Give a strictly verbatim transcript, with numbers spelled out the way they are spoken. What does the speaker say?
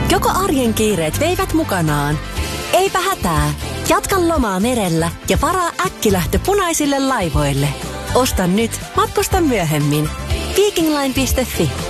Joko arjen kiireet veivät mukanaan? Eipä hätää. Jatka lomaa merellä ja varaa äkkilähtö punaisille laivoille. Osta nyt, matkusta myöhemmin. Vikingline piste fi